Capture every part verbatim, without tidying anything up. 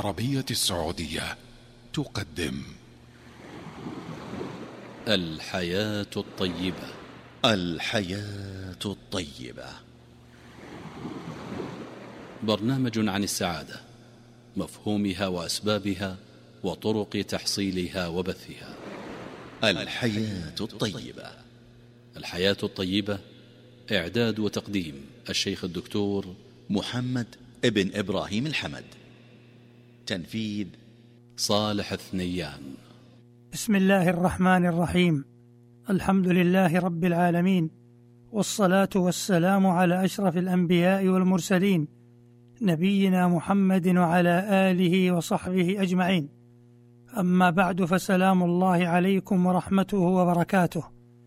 العربية السعودية تقدم الحياة الطيبة. الحياة الطيبة، برنامج عن السعادة، مفهومها وأسبابها وطرق تحصيلها وبثها. الحياة الطيبة. الحياة الطيبة، إعداد وتقديم الشيخ الدكتور محمد ابن إبراهيم الحمد، تنفيذ صالح الثنيان. بسم الله الرحمن الرحيم. الحمد لله رب العالمين، والصلاة والسلام على أشرف الأنبياء والمرسلين، نبينا محمد وعلى آله وصحبه أجمعين. أما بعد، فسلام الله عليكم ورحمته وبركاته،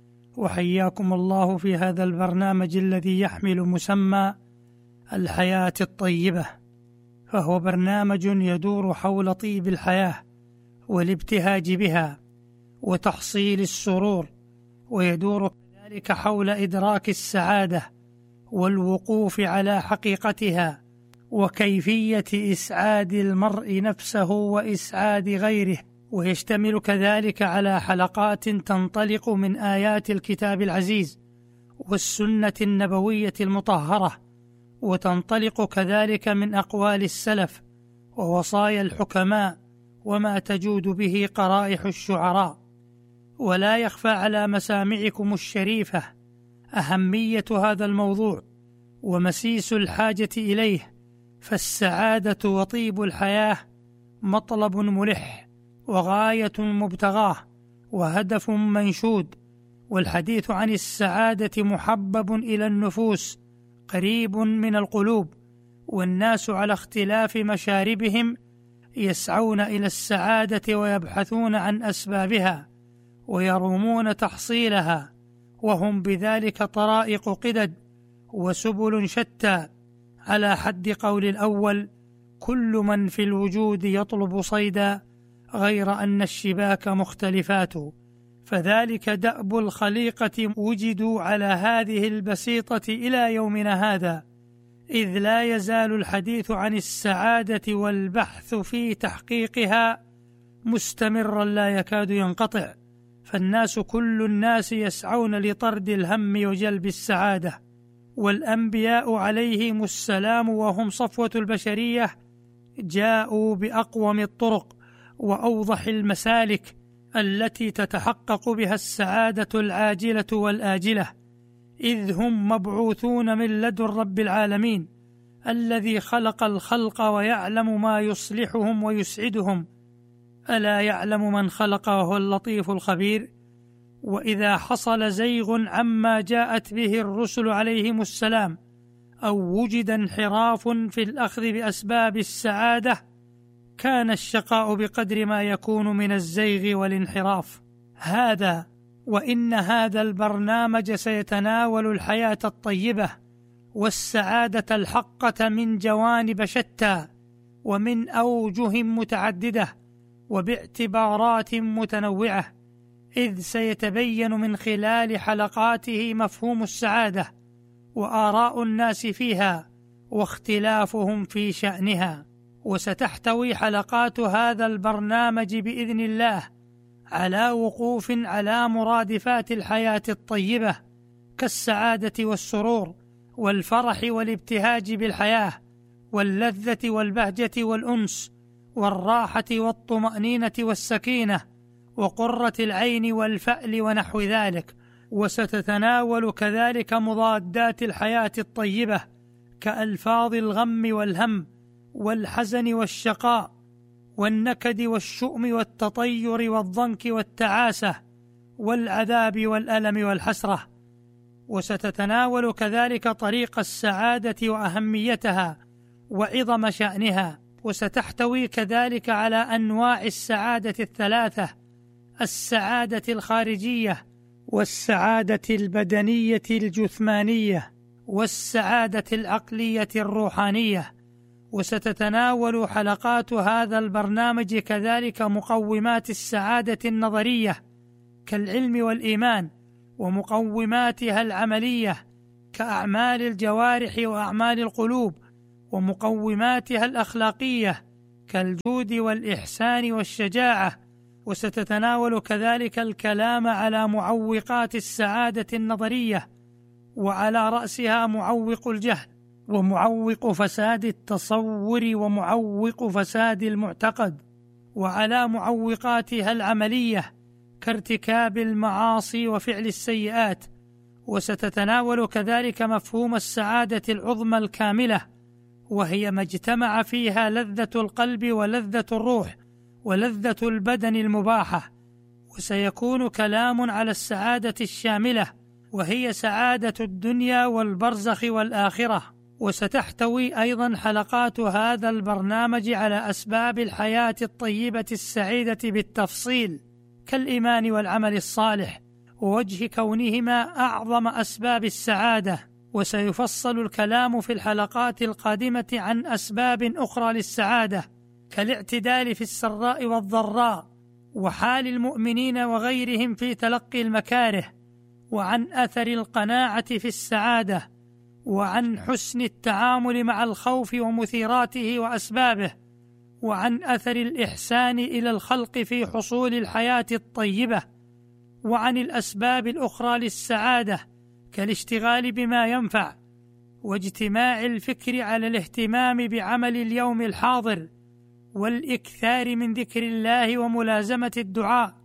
وحياكم الله في هذا البرنامج الذي يحمل مسمى الحياة الطيبة، فهو برنامج يدور حول طيب الحياة والابتهاج بها وتحصيل السرور، ويدور كذلك حول إدراك السعادة والوقوف على حقيقتها وكيفية إسعاد المرء نفسه وإسعاد غيره، ويشتمل كذلك على حلقات تنطلق من آيات الكتاب العزيز والسنة النبوية المطهرة، وتنطلق كذلك من أقوال السلف ووصايا الحكماء وما تجود به قرائح الشعراء. ولا يخفى على مسامعكم الشريفة أهمية هذا الموضوع ومسيس الحاجة إليه، فالسعادة وطيب الحياة مطلب ملح وغاية مبتغاه وهدف منشود، والحديث عن السعادة محبب إلى النفوس قريب من القلوب، والناس على اختلاف مشاربهم يسعون إلى السعادة ويبحثون عن أسبابها ويرومون تحصيلها، وهم بذلك طرائق قدد وسبل شتى، على حد قول الأول: كل من في الوجود يطلب صيدا غير أن الشباك مختلفات. فذلك دأب الخليقة وجدوا على هذه البسيطة إلى يومنا هذا، إذ لا يزال الحديث عن السعادة والبحث في تحقيقها مستمرا لا يكاد ينقطع، فالناس كل الناس يسعون لطرد الهم وجلب السعادة، والأنبياء عليهم السلام وهم صفوة البشرية جاءوا بأقوم الطرق وأوضح المسالك التي تتحقق بها السعادة العاجلة والآجلة، إذ هم مبعوثون من لدن رب العالمين الذي خلق الخلق ويعلم ما يصلحهم ويسعدهم. ألا يعلم من خلق وهو اللطيف الخبير؟ وإذا حصل زيغ عما جاءت به الرسل عليهم السلام أو وجد انحراف في الأخذ بأسباب السعادة، كان الشقاء بقدر ما يكون من الزيغ والانحراف. هذا وإن هذا البرنامج سيتناول الحياة الطيبة والسعادة الحقة من جوانب شتى ومن أوجه متعددة وباعتبارات متنوعة، إذ سيتبين من خلال حلقاته مفهوم السعادة وآراء الناس فيها واختلافهم في شأنها. وستحتوي حلقات هذا البرنامج بإذن الله على وقوف على مرادفات الحياة الطيبة كالسعادة والسرور والفرح والابتهاج بالحياة واللذة والبهجة والأنس والراحة والطمأنينة والسكينة وقرة العين والفأل ونحو ذلك. وستتناول كذلك مضادات الحياة الطيبة كألفاظ الغم والهم والحزن والشقاء والنكد والشؤم والتطير والضنك والتعاسة والعذاب والألم والحسرة. وستتناول كذلك طريق السعادة وأهميتها وعظم شأنها. وستحتوي كذلك على أنواع السعادة الثلاثة: السعادة الخارجية والسعادة البدنية الجثمانية والسعادة العقلية الروحانية. وستتناول حلقات هذا البرنامج كذلك مقومات السعادة النظرية كالعلم والإيمان، ومقوماتها العملية كأعمال الجوارح وأعمال القلوب، ومقوماتها الأخلاقية كالجود والإحسان والشجاعة، وستتناول كذلك الكلام على معوقات السعادة النظرية، وعلى رأسها معوق الجهل، ومعوق فساد التصور، ومعوق فساد المعتقد، وعلى معوقاتها العملية كارتكاب المعاصي وفعل السيئات. وستتناول كذلك مفهوم السعادة العظمى الكاملة، وهي ما اجتمع فيها لذة القلب ولذة الروح ولذة البدن المباحة. وسيكون كلام على السعادة الشاملة، وهي سعادة الدنيا والبرزخ والآخرة. وستحتوي أيضا حلقات هذا البرنامج على أسباب الحياة الطيبة السعيدة بالتفصيل، كالإيمان والعمل الصالح، ووجه كونهما أعظم أسباب السعادة. وسيفصل الكلام في الحلقات القادمة عن أسباب أخرى للسعادة، كالاعتدال في السراء والضراء، وحال المؤمنين وغيرهم في تلقي المكاره، وعن أثر القناعة في السعادة، وعن حسن التعامل مع الخوف ومثيراته وأسبابه، وعن أثر الإحسان إلى الخلق في حصول الحياة الطيبة، وعن الأسباب الأخرى للسعادة كالاشتغال بما ينفع، واجتماع الفكر على الاهتمام بعمل اليوم الحاضر، والإكثار من ذكر الله وملازمة الدعاء،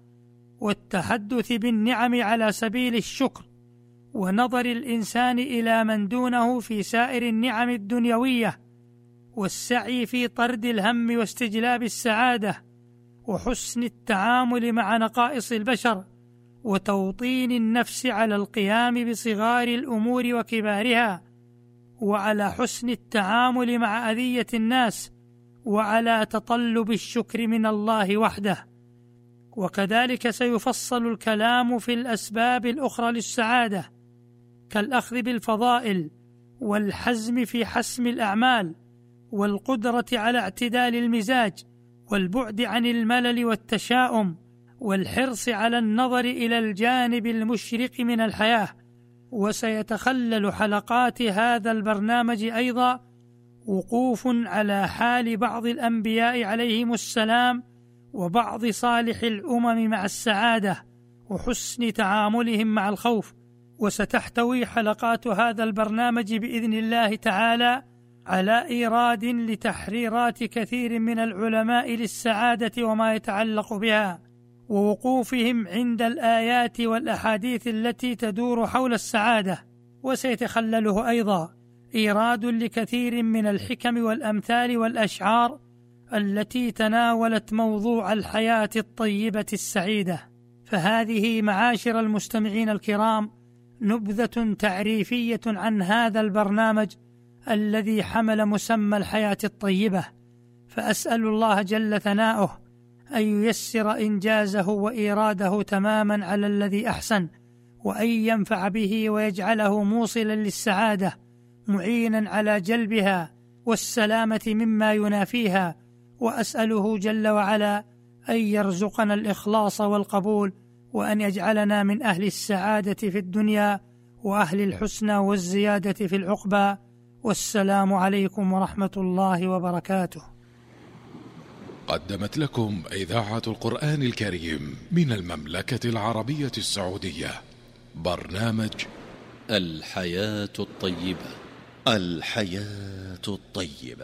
والتحدث بالنعم على سبيل الشكر، ونظر الإنسان إلى من دونه في سائر النعم الدنيوية، والسعي في طرد الهم واستجلاب السعادة، وحسن التعامل مع نقائص البشر، وتوطين النفس على القيام بصغار الأمور وكبارها، وعلى حسن التعامل مع أذية الناس، وعلى تطلب الشكر من الله وحده. وكذلك سيفصل الكلام في الأسباب الأخرى للسعادة، كالأخذ بالفضائل، والحزم في حسم الأعمال، والقدرة على اعتدال المزاج، والبعد عن الملل والتشاؤم، والحرص على النظر إلى الجانب المشرق من الحياة. وسيتخلل حلقات هذا البرنامج أيضا وقوف على حال بعض الأنبياء عليهم السلام، وبعض صالح الأمم مع السعادة، وحسن تعاملهم مع الخوف. وستحتوي حلقات هذا البرنامج بإذن الله تعالى على إيراد لتحريرات كثير من العلماء للسعادة وما يتعلق بها، ووقوفهم عند الآيات والأحاديث التي تدور حول السعادة. وسيتخلله أيضا إيراد لكثير من الحكم والأمثال والأشعار التي تناولت موضوع الحياة الطيبة السعيدة. فهذه معاشر المستمعين الكرام نبذة تعريفية عن هذا البرنامج الذي حمل مسمى الحياة الطيبة، فأسأل الله جل ثناؤه أن ييسر إنجازه وإيراده تماما على الذي أحسن، وأن ينفع به ويجعله موصلا للسعادة، معينا على جلبها والسلامة مما ينافيها. وأسأله جل وعلا أن يرزقنا الإخلاص والقبول، وأن يجعلنا من أهل السعادة في الدنيا وأهل الحسنى والزيادة في العقبى. والسلام عليكم ورحمة الله وبركاته. قدمت لكم إذاعة القرآن الكريم من المملكة العربية السعودية برنامج الحياة الطيبة. الحياة الطيبة،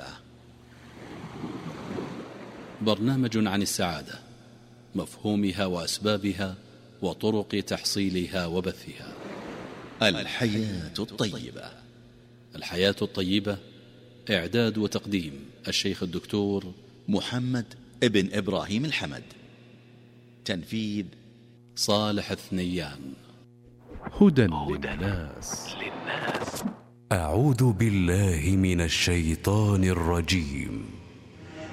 برنامج عن السعادة، مفهومها وأسبابها، وطرق تحصيلها وبثها. الحياة الطيبة. الحياة الطيبة، إعداد وتقديم الشيخ الدكتور محمد ابن إبراهيم الحمد. تنفيذ صالح الثنيان. هدى للناس. أعوذ بالله من الشيطان الرجيم.